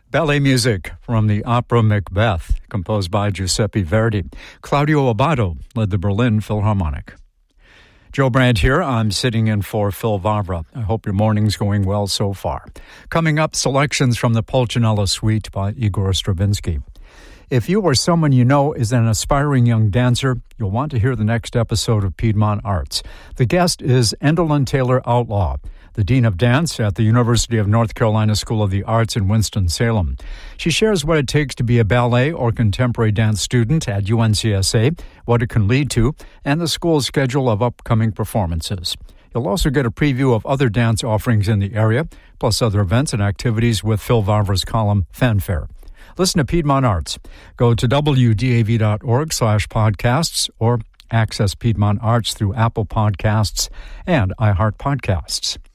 Ballet music from the opera Macbeth, composed by Giuseppe Verdi. Claudio Abbado led the Berlin Philharmonic. Joe Brandt here. I'm sitting in for Phil Vavra. I hope your morning's going well so far. Coming up, selections from the Pulcinella Suite by Igor Stravinsky. If you or someone you know is an aspiring young dancer, you'll want to hear the next episode of Piedmont Arts. The guest is Endalyn Taylor Outlaw, the Dean of Dance at the University of North Carolina School of the Arts in Winston-Salem. She shares what it takes to be a ballet or contemporary dance student at UNCSA, what it can lead to, and the school's schedule of upcoming performances. You'll also get a preview of other dance offerings in the area, plus other events and activities with Phil Vavra's column, Fanfare. Listen to Piedmont Arts. Go to wdav.org/podcasts or access Piedmont Arts through Apple Podcasts and iHeart Podcasts.